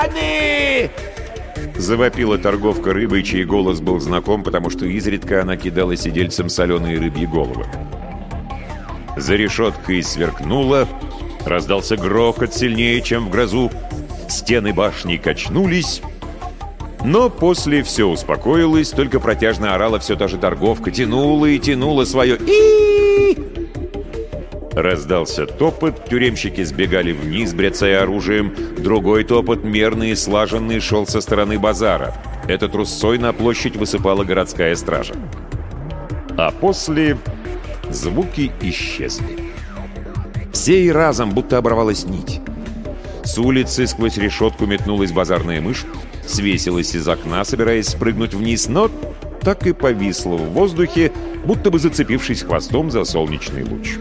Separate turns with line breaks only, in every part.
Завопила торговка рыбой, чей голос был знаком, потому что изредка она кидала сидельцам соленые рыбьи головы. За решеткой сверкнуло, раздался грохот сильнее, чем в грозу, стены башни качнулись, но после все успокоилось, только протяжно орала все та же торговка, тянула и тянула свое «и». Раздался топот, тюремщики сбегали вниз, бряцая оружием. Другой топот, мерный и слаженный, шел со стороны базара. Это трусцой на площадь высыпала городская стража. А после звуки исчезли. Все и разом, будто оборвалась нить. С улицы сквозь решетку метнулась базарная мышь, свесилась из окна, собираясь спрыгнуть вниз, но так и повисла в воздухе, будто бы зацепившись хвостом за солнечный луч.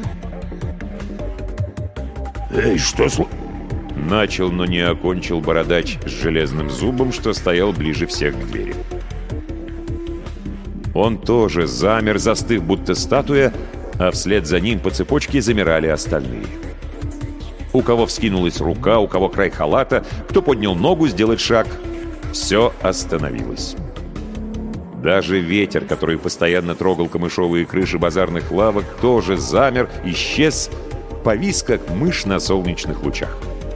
«Эй, что
Начал, но не окончил бородач с железным зубом, что стоял ближе всех к двери. Он тоже замер, застыв, будто статуя, а вслед за ним по цепочке замирали остальные. У кого вскинулась рука, у кого край халата, кто поднял ногу сделать шаг. Все остановилось. Даже ветер, который постоянно трогал камышовые крыши базарных лавок, тоже замер, исчез, повис, как мышь на солнечных лучах.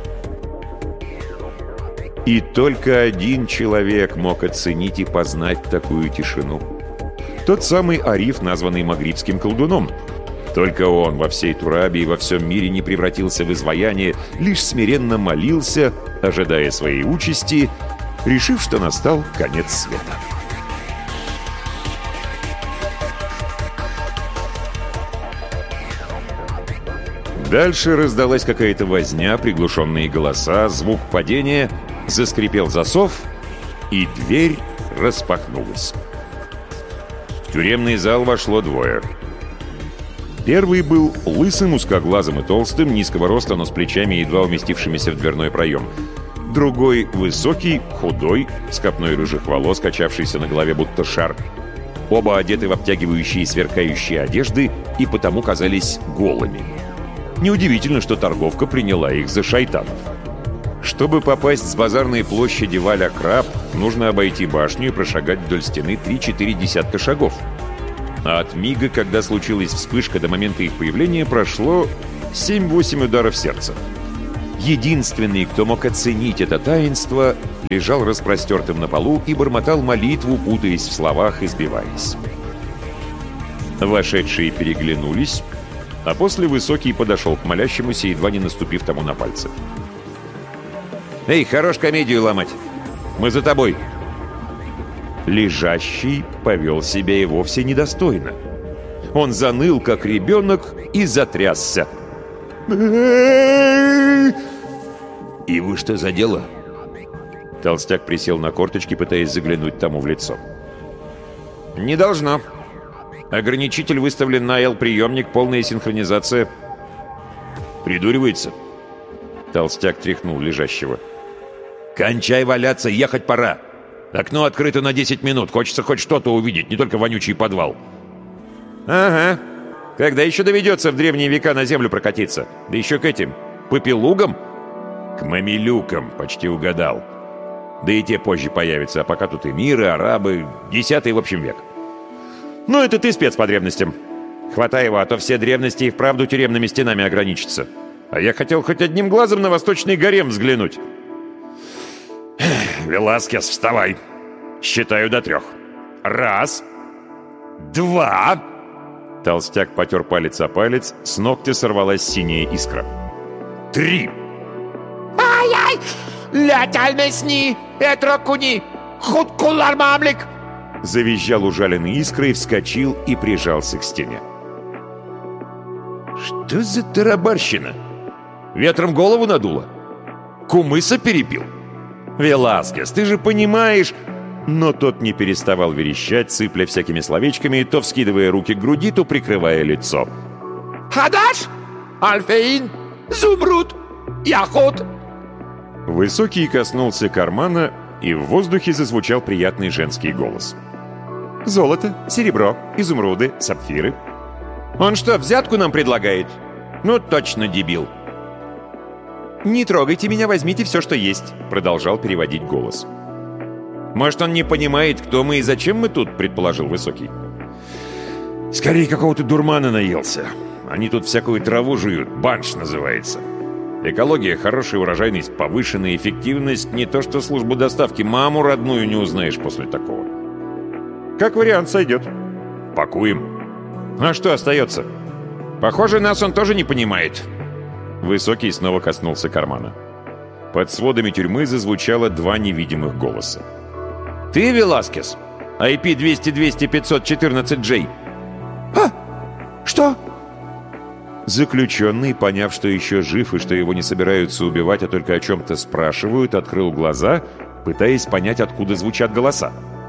И только один человек мог оценить и познать такую тишину. Тот самый Ариф, названный магрибским колдуном. Только он во всей Турабе и во всем мире не превратился в изваяние, лишь смиренно молился, ожидая своей участи, решив, что настал конец света. Дальше раздалась какая-то возня, приглушенные голоса, звук падения, заскрипел засов, и дверь распахнулась. В тюремный зал вошло двое. Первый был лысым, узкоглазым и толстым, низкого роста, но с плечами, едва уместившимися в дверной проем. Другой высокий, худой, с копной рыжих волос, качавшийся на голове будто шар. Оба одеты в обтягивающие сверкающие одежды и потому казались голыми. Неудивительно, что торговка приняла их за шайтанов. Чтобы попасть с базарной площади в Аль-Акраб, нужно обойти башню и прошагать вдоль стены 3-4 десятка шагов. А от мига, когда случилась вспышка, до момента их появления прошло 7-8 ударов сердца. Единственный, кто мог оценить это таинство, лежал распростертым на полу и бормотал молитву, путаясь в словах и сбиваясь. Вошедшие переглянулись, а после Высокий подошел к молящемуся, едва не наступив тому на пальцы. «Эй, хорош комедию ломать! Мы за тобой!» Лежащий повел себя и вовсе недостойно. Он заныл, как ребенок, и затрясся.
«И вы что за дело?»
Толстяк присел на корточки, пытаясь заглянуть тому в лицо. «Не должно. Ограничитель выставлен на L-приемник, полная синхронизация».
«Придуривается?»
Толстяк тряхнул лежащего.
«Кончай валяться, ехать пора. Окно открыто на 10 минут. Хочется хоть что-то увидеть, не только вонючий подвал».
«Ага. Когда еще доведется в древние века на землю прокатиться? Да еще к этим попелугам?»
«К мамилюкам, почти угадал. Да и те позже появятся, а пока тут эмиры, арабы, 10-й, в общем, век».
«Ну, это ты спец по древностям. Хватай его, а то все древности и вправду тюремными стенами ограничатся. А я хотел хоть одним глазом на восточный гарем взглянуть».
«Веласкес, вставай. Считаю до 3. 1, 2...»
Толстяк потер палец о палец, с ногтя сорвалась синяя искра.
3.
«Ай-ай! Лятальмесни! Этрокуни! Хуткулар мамлик!»
Завизжал ужаленный искрой, вскочил и прижался к стене.
«Что за тарабарщина? Ветром голову надуло? Кумыса перепил?»
«Веласкес, ты же понимаешь...» Но тот не переставал верещать, сыпля всякими словечками, то вскидывая руки к груди, то прикрывая лицо.
«Хадаш! Альфеин! Зумруд! Яхот!»
Высокий коснулся кармана, и в воздухе зазвучал приятный женский голос. «Золото, серебро, изумруды, сапфиры». «Он что, взятку нам предлагает? Ну, точно дебил!» «Не трогайте меня, возьмите все, что есть», — продолжал переводить голос. «Может, он не понимает, кто мы и зачем мы тут», — предположил Высокий. «Скорее, какого-то дурмана наелся. Они тут всякую траву жуют, банш называется. Экология, хорошая урожайность, повышенная эффективность, не то что службу доставки, маму родную не узнаешь после такого. Как вариант сойдет. Пакуем. А что остается? Похоже, нас он тоже не понимает». Высокий снова коснулся кармана. Под сводами тюрьмы зазвучало два невидимых голоса. «Ты, Веласкес? IP 200-200-514J?»
«А? Что?»
Заключенный, поняв, что еще жив и что его не собираются убивать, а только о чем-то спрашивают, открыл глаза, пытаясь понять, откуда звучат голоса.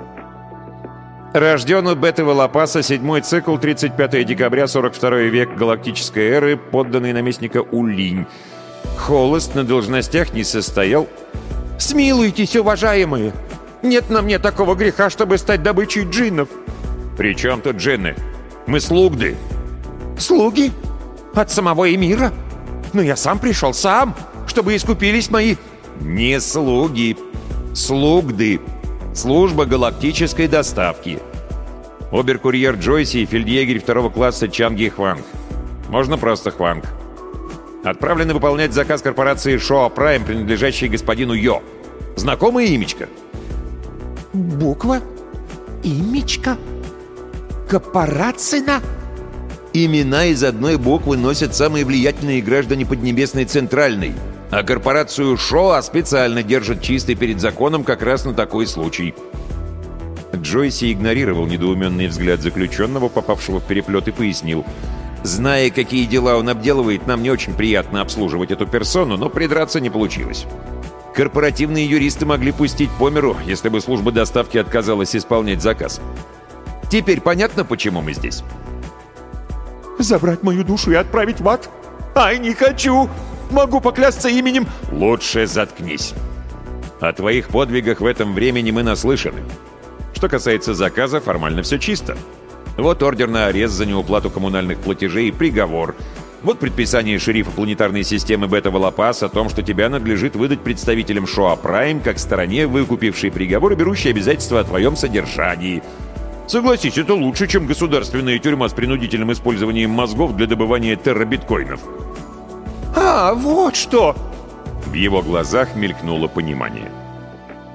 Рожден у Беты Волопаса, 7-й цикл, 35 декабря, 42 век галактической эры, подданный наместника Улинь. Холост, на должностях не состоял.
«Смилуйтесь, уважаемые! Нет на мне такого греха, чтобы стать добычей джиннов!»
«При чем тут джинны? Мы слугды!»
«Слуги? От самого эмира? Но я сам пришел, сам, чтобы искупились мои...»
«Не слуги, слугды. Служба галактической доставки. Обер-курьер Джойси и фельдъегерь 2-го класса Чанги Хванг. Можно просто Хванг. Отправлены выполнять заказ корпорации Шоа Прайм, принадлежащей господину Йо. Знакомое имечко?»
«Буква? Имечко? Корпорация?»
Имена из одной буквы носят самые влиятельные граждане Поднебесной Центральной, а корпорацию Шоа специально держат чистой перед законом как раз на такой случай. Джойси игнорировал недоуменный взгляд заключенного, попавшего в переплет, и пояснил. «Зная, какие дела он обделывает, нам не очень приятно обслуживать эту персону, но придраться не получилось. Корпоративные юристы могли пустить по миру, если бы служба доставки отказалась исполнять заказ. Теперь понятно, почему мы здесь?»
«Забрать мою душу и отправить в ад? Ай, не хочу! Могу поклясться именем...»
«Лучше заткнись. О твоих подвигах в этом времени мы наслышаны. Что касается заказа, формально все чисто. Вот ордер на арест за неуплату коммунальных платежей и приговор. Вот предписание шерифа планетарной системы Бета Волопас о том, что тебя надлежит выдать представителям Шоа Прайм как стороне, выкупившей приговор и берущей обязательства о твоем содержании. Согласись, это лучше, чем государственная тюрьма с принудительным использованием мозгов для добывания терробиткоинов».
«А, вот что!»
В его глазах мелькнуло понимание.